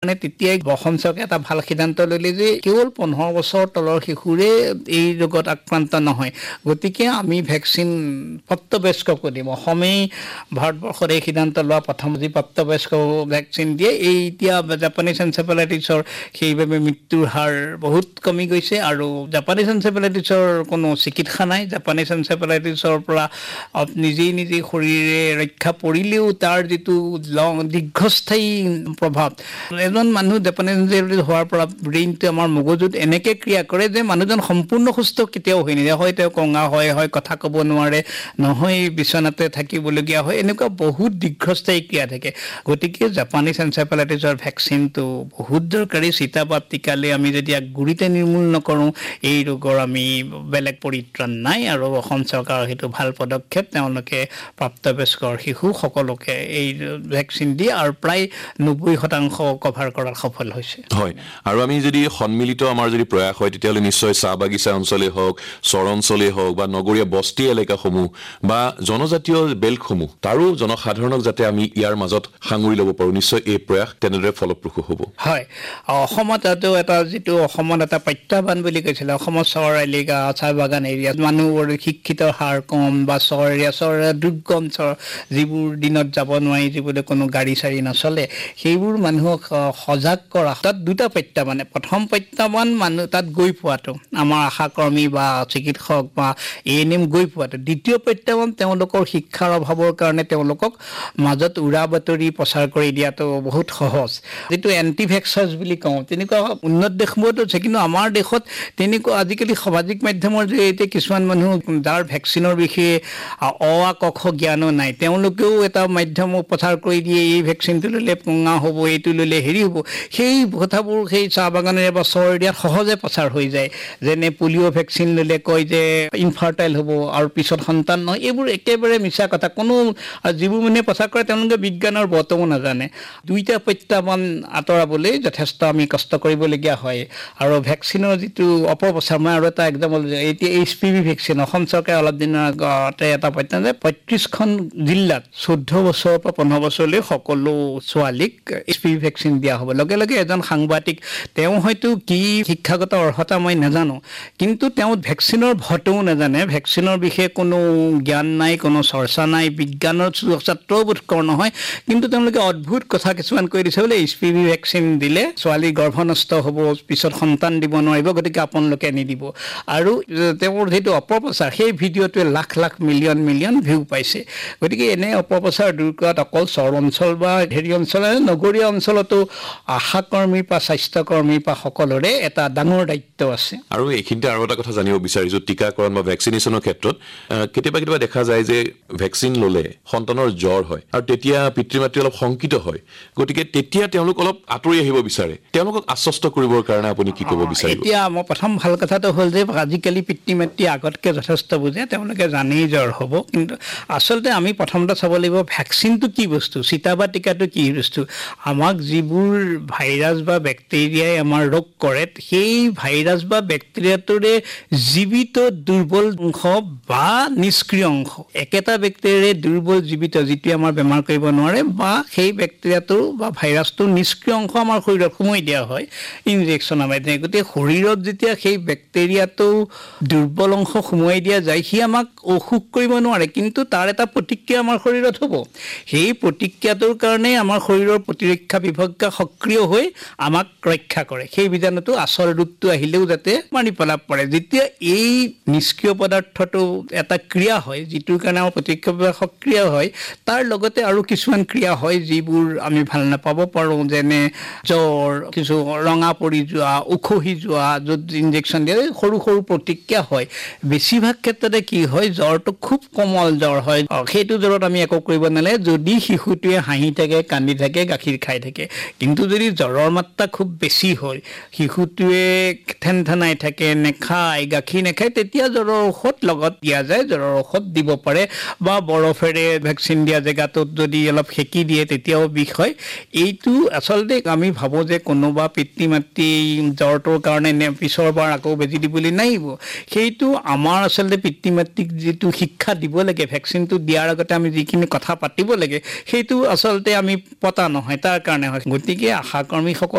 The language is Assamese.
তেতিয়াই অসম চৰকাৰে এটা ভাল সিদ্ধান্ত ল'লে যে কেৱল 15 বছৰ তলৰ শিশুৰে এই ৰোগত আক্ৰান্ত নহয়, গতিকে আমি ভেকচিন প্ৰাপ্তবয়স্ককো দিম। অসমেই ভাৰতবৰ্ষত এই সিদ্ধান্ত লোৱা প্ৰথম যি প্ৰাপ্তবয়স্ক ভেকচিন দিয়ে। এই এতিয়া জাপানীজ এনচেফেলাইটিছৰ সেইবাবে মৃত্যুৰ হাৰ বহুত কমি গৈছে আৰু জাপানীজ এনচেফেলাইটিছৰ কোনো চিকিৎসা নাই। জাপানীজ এনচেফেলাইটিছৰ পৰা নিজেই শৰীৰে ৰক্ষা পৰিলেও তাৰ যিটো দীৰ্ঘস্থায়ী প্ৰভাৱ, এজন মানুহ জাপানীজ এনচেফেলাইটিছ হোৱাৰ পৰা ব্ৰেইনটো আমাৰ মগজুত এনেকৈ ক্ৰিয়া কৰে যে মানুহজন সম্পূৰ্ণ সুস্থ কেতিয়াও হৈ নাযায়। হয় তেওঁ কঙা হয় কথা ক'ব নোৱাৰে, নহয় বিচনাতে থাকিবলগীয়া হয়, এনেকুৱা বহুত দীৰ্ঘস্থায়ী ক্ৰিয়া থাকে। গতিকে জাপানীজ এনচেফেলাইটিছৰ ভেকচিনটো বহুত দৰকাৰী। চিতাবাত টিকালে আমি যদি গুৰিতে নিৰ্মূল নকৰোঁ এই ৰোগৰ আমি বেলেগ পৰিত্ৰাণ নাই। আৰু অসম চৰকাৰৰ সেইটো ভাল পদক্ষেপ। তেওঁলোকে প্ৰাপ্তবয়স্কৰ শিশু সকলোকে এই ভেকচিন দিয়ে আৰু প্ৰায় 90% কভাৰ কৰাত সফল হৈছে। হয়, আৰু আমি যদি সন্মিলিত আমাৰ যদি প্ৰয়াস হয় তেতিয়াহ'লে নিশ্চয় চাহ বাগিচা অঞ্চলেই হওক, চৰ অঞ্চলেই হওক বা নগৰীয়া বস্তি এলেকাসমূহ বা জনজাতীয় বেল্টসমূহ তাৰো জনসাধাৰণক যাতে আমি ইয়াৰ মাজত সাঙুৰি ল'ব পাৰোঁ, নিশ্চয় এই প্ৰয়াস তেনেদৰে ফলপ্ৰসূ হ'ব। হয়, অসমত যিটো অসমত এটা প্ৰত্যাহ্বান বুলি কৈছিলে, অসমৰ চৰ এলেকা চাহ বাগান এৰিয়াত মানুহৰ শিক্ষিতৰ হাৰ কম বা চৰ দুৰ্গম চৰ যিবোৰ দিনত যাব নোৱাৰি, যিবোৰে কোনো গাড়ী চাড়ী নচলে, সেইবোৰ মানুহক সজাগ কৰা। তাত দুটা প্ৰত্যাহ্বান। প্ৰথম প্ৰত্যাহ্বান মানুহ তাত গৈ পোৱাটো, আমাৰ আশাকৰ্মী বা চিকিৎসক বা ANM গৈ পোৱাটো। দ্বিতীয় প্ৰত্যাহ্বান তেওঁলোকৰ শিক্ষাৰ অভাৱৰ কাৰণে তেওঁলোকক মাজত উৰা বাতৰি প্ৰচাৰ কৰি দিয়াটো বহুত সহজ। যিটো এণ্টি ভেক্সাৰ্ছ বুলি কওঁ, তেনেকুৱা উন্নত দেশবোৰতো আছে, কিন্তু আমাৰ দেশত তেনেকুৱা আজিকালি সামাজিক মাধ্যমৰ জৰিয়তে কিছুমান মানুহ যাৰ ভেকচিনৰ বিষয়ে অ আ ক খ জ্ঞানো নাই, তেওঁলোকেও এটা মাধ্যম প্ৰচাৰ কৰি দিয়ে, এই ভেকচিনটো ল'লে পঙা হ'ব, এইটো ল'লে হেৰি হ'ব। সেই কথাবোৰ সেই চাহ বাগানেৰে বা চৰ এৰিয়াত সহজে প্ৰচাৰ হৈ যায়। যেনে পলিঅ' ভেকচিন ল'লে কয় যে ইনফাৰ্টাইল হ'ব আৰু পিছত সন্তান নহয়। এইবোৰ একেবাৰে মিছা কথা। যিবোৰ মানুহে প্ৰচাৰ কৰে তেওঁলোকে বিজ্ঞানৰ বৰ্তও নাজানে। দুইটা প্ৰত্যাহ্বান আঁতৰাবলৈ যথেষ্ট আমি কষ্ট কৰিবলগীয়া হয়। আৰু ভেকচিনৰ যিটো অপপ্ৰচাৰ, মই আৰু এটা এক্সাম্পল, এতিয়া HPV ভেকচিন অসম চৰকাৰে অলপ দিনৰ আগতে এটা প্ৰত্যাহ্বান যে 35খন জিলাত 14 বছৰৰ পৰা 15 বছৰলৈ সকলো ছোৱালীক HPV ভেকচিন দিয়া হ'ব। লগে লগে এজন সাংবাদিক, তেওঁ হয়তো কি শিক্ষাগত অৰ্হতা মই নাজানো, কিন্তু তেওঁ ভেকচিনৰ ভতও নাজানে, ভেকচিনৰ বিষয়ে কোনো জ্ঞান নাই, কোনো চৰ্চা নাই, বিজ্ঞানৰ ছাত্ৰও বোধকৰ নহয়, কিন্তু তেওঁলোকে অদ্ভুত কথা কিছুমান কৈ দিছে বোলে HPV ভেকচিন দিলে ছোৱালী গৰ্ভ নষ্ট হ'ব, পিছত সন্তান দিব নোৱাৰিব, গতিকে আপোনালোকে নিদিব। আৰু তেওঁৰ যিটো অপপ্ৰচাৰ, সেই ভিডিঅ'টোৱে লাখ লাখ মিলিয়ন ভিউ পাইছে। গতিকে এনে অপপ্ৰচাৰ দূৰ কৰাত অকল চৰ অঞ্চল বা অঞ্চল, নগৰীয়া অঞ্চলতো আশাকৰ্মী বা স্বাস্থ্যকৰ্মী বা সকলোৰে এটা ডাঙৰ দায়িত্ব আছে। আৰু এইখিনিতে আৰু এটা কথা জানিব বিচাৰিছোঁ, টীকাকৰণ বা ভেকচিনেশ্যনৰ ক্ষেত্ৰত কেতিয়াবা দেখা যায় যে ভেকচিন ল'লে সন্তানৰ জ্বৰ হয় আৰু তেতিয়া পিতৃ মাতৃ অলপ শংকিত হয়, গতিকে তেতিয়া তেওঁলোক অলপ আঁতৰি আহিব বিচাৰে। তেওঁলোকক আশ্বস্ত কৰিবৰ কাৰণে আপুনি কি ক'ব বিচাৰিব? এতিয়া মই প্ৰথম ভাল কথাটো হ'ল যে আজিকালি পিতৃ মাতৃ আগতকৈ যথেষ্ট বুজে, তেওঁলোকে জানেই জ্বৰ হ'ব। কিন্তু আচলতে আমি প্ৰথমতে চাব লাগিব ভেকচিনটো কি বস্তু, চিটা বা টিকাটো কি বস্তু। আমাক যিবোৰ ভাইৰাছ বা বেক্টেৰিয়াই আমাৰ ৰোগ কৰে, সেই ভাইৰাছ বা বেক্টেৰিয়াটোৰে জীৱিত দুৰ্বল অংশ বা নিষ্ক্ৰিয় অংশ, একেটা বেক্টেৰিয়াৰে দুৰ্বল জীৱিত যিটোৱে আমাৰ বেমাৰ কৰিব নোৱাৰে, বা সেই বেক্টেৰিয়াটো বা ভাইৰাছটো নিষ্ক্ৰিয় অংশ আমাৰ শৰীৰত সোমাই দিয়া হয় ইনজেকশ্যনৰ মাধ্যমে। গতিকে শৰীৰত যেতিয়া সেই বেক্টেৰিয়াটো দুৰ্বল অংশ সোমোৱাই দিয়া যায়, সি আমাক অসুখ কৰিব নোৱাৰে, কিন্তু তাৰ এটা প্ৰতিক্ৰিয়া আমাৰ শৰীৰত হ'ব। সেই প্ৰতিক্ৰিয়াটোৰ কাৰণে আমাৰ শৰীৰৰ প্ৰতিৰক্ষা বিভাগ সক্ৰিয় হৈ আমাক ৰক্ষা কৰে। সেই বীজাণুটো আচল ৰোগটো আহিলেও যাতে মাৰি পেলাব পাৰে। যেতিয়া এই নিষ্ক্ৰিয় পদাৰ্থটো এটা ক্ৰিয়া হয়, যিটোৰ কাৰণে আমাৰ প্ৰতিৰক্ষা বিভাগ সক্ৰিয় হয়, তাৰ লগতে আৰু কিছুমান ক্ৰিয়া হয় যিবোৰ আমি ভাল নাপাব পাৰোঁ, যেনে জ্বৰ, কিছু ৰঙা পৰি যোৱা, উখহি যোৱা, য'ত ইনজেকশ্যন দিয়ে সৰু সৰু প্ৰতিক্ৰিয়া হয়। বেছিভাগ ক্ষেত্ৰতে কি হয়, জ্বৰটো খুব কোমল জ্বৰ হয়, সেইটো জ্বৰত আমি একো কৰিব নালাগে যদি শিশুটোৱে হাঁহি থাকে, কান্দি থাকে, গাখীৰ খাই থাকে। কিন্তু যদি জ্বৰৰ মাত্ৰা খুব বেছি হয়, শিশুটোৱে ঠেনঠেনাই থাকে, নেখায়, গাখীৰ নেখায়, তেতিয়া জ্বৰৰ ঔষধ লগত দিয়া যায়, জ্বৰৰ ঔষধ দিব পাৰে। বা বৰফেৰে ভেকচিন দিয়া জেগাটোত যদি অলপ সেকি দিয়ে তেতিয়াও বিষ হয়। এইটো আচলতে আমি ভাবোঁ যে কোনোবা পিতৃ মাতৃ জ্বৰটোৰ কাৰণে পিছৰবাৰ আকৌ বেজি দিবলৈ নাহিব। সেইটো আমাৰ আচলতে পিতৃ মাতৃক যিটো শিক্ষা দিব লাগে, ভেকচিনটো দিয়াৰ আগতে আমি যিখিনি কথা পাতিব লাগে, সেইটো আচলতে আমি পতা নহয়, তাৰ কাৰণে হয়। গতিকে আশাকৰ্মীসকল